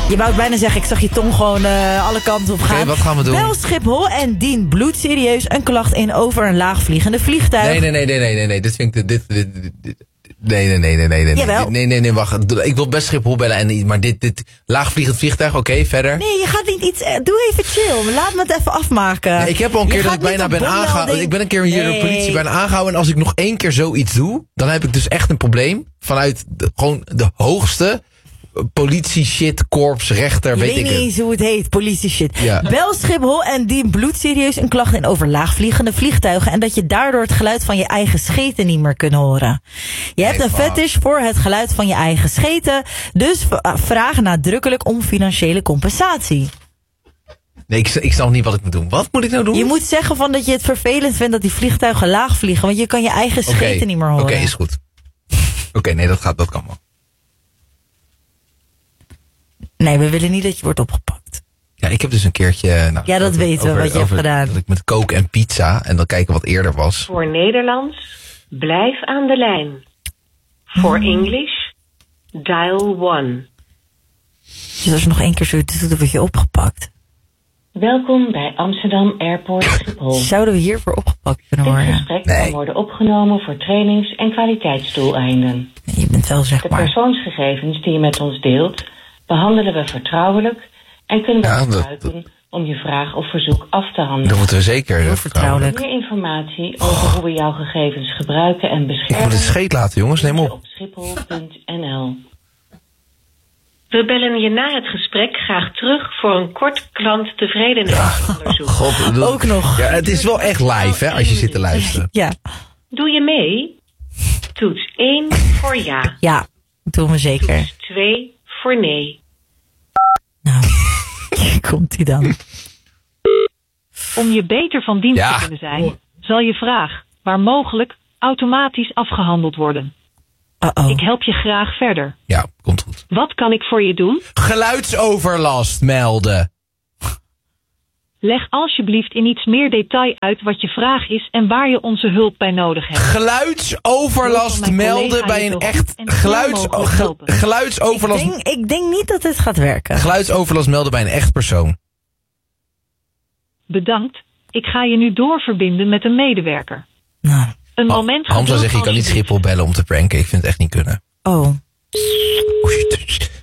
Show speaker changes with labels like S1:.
S1: Je wou bijna zeggen, ik zag je tong gewoon alle kanten op gaan.
S2: Oké, wat gaan we doen?
S1: Bel Schiphol en dien bloedserieus een klacht in over een laagvliegende vliegtuig.
S2: Nee. Dit vind ik... Nee.
S1: Jawel.
S2: Nee, wacht. Ik wil best Schiphol bellen, maar dit laagvliegend vliegtuig, oké, verder.
S1: Nee, je gaat niet iets... Doe even chill. Laat me het even afmaken.
S2: Ja, ik heb al een keer dat ik bijna ben aangehouden. Ik ben een keer hier door de politie bijna aangehouden. En als ik nog 1 keer zoiets doe, dan heb ik dus echt een probleem. Vanuit gewoon de hoogste politie shit, korps, rechter, weet ik het.
S1: Ik weet niet eens hoe het heet, politie shit.
S2: Ja.
S1: Bel Schiphol en dien bloedserieus een klacht in over laagvliegende vliegtuigen en dat je daardoor het geluid van je eigen scheten niet meer kunt horen. Je hebt een fetish voor het geluid van je eigen scheten, dus vraag nadrukkelijk om financiële compensatie.
S2: Nee, ik snap niet wat ik moet doen. Wat moet ik nou doen?
S1: Je moet zeggen van dat je het vervelend vindt dat die vliegtuigen laag vliegen, want je kan je eigen scheten niet meer horen.
S2: Oké, is goed. Oké, nee, dat kan wel.
S1: Nee, we willen niet dat je wordt opgepakt.
S2: Ja, ik heb dus een keertje...
S1: ja, dat weten we wat je hebt gedaan.
S2: Dat ik met coke en pizza en dan kijken wat eerder was.
S3: Voor Nederlands, blijf aan de lijn. Voor English, dial 1.
S1: Dus als je nog 1 keer zoiets doet, dan word je opgepakt.
S3: Welkom bij Amsterdam Airport Schiphol.
S1: Zouden we hiervoor opgepakt kunnen
S3: Dit
S1: worden?
S3: gesprek kan worden opgenomen voor trainings- en kwaliteitsdoeleinden.
S1: Nee, je bent wel zeg
S3: De
S1: maar...
S3: persoonsgegevens die je met ons deelt, behandelen we vertrouwelijk en kunnen we gebruiken om je vraag of verzoek af te handelen.
S2: Dat moeten we zeker.
S1: Heel vertrouwelijk.
S3: Meer informatie over hoe we jouw gegevens gebruiken en beschermen.
S2: Ik moet het scheet laten, jongens. Neem op.
S3: Op schiphol.nl. We bellen je na het gesprek graag terug voor een kort klanttevredenheidsonderzoek.
S2: God,
S1: Ook nog.
S2: Ja, het is wel echt live, hè, als je zit te luisteren.
S1: Ja.
S3: Doe je mee? Toets 1 voor ja.
S1: Ja, doen we zeker.
S3: Toets 2 voor nee.
S1: Nou, hier komt hij dan.
S4: Om je beter van dienst
S2: Ja.
S4: te kunnen zijn, zal je vraag, waar mogelijk, automatisch afgehandeld worden.
S1: Uh-oh.
S4: Ik help je graag verder.
S2: Ja, komt goed.
S4: Wat kan ik voor je doen?
S2: Geluidsoverlast melden.
S4: Leg alsjeblieft in iets meer detail uit wat je vraag is en waar je onze hulp bij nodig hebt.
S2: Geluidsoverlast melden bij een echt... Geluidsoverlast...
S1: Ik denk niet dat dit gaat werken.
S2: Geluidsoverlast melden bij een echt persoon.
S4: Bedankt. Ik ga je nu doorverbinden met een medewerker.
S1: Nou.
S4: Een moment.
S2: Hamza zegt, je kan niet Schiphol bellen om te pranken. Ik vind het echt niet kunnen.
S1: Oh.
S2: Oei,